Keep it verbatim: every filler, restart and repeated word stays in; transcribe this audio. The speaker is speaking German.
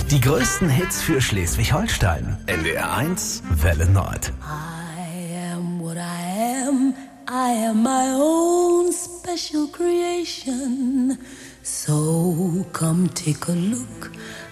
Die größten Hits für Schleswig-Holstein. N D R eins, Welle Nord. I am what I am. I am my own special creation. So come take a look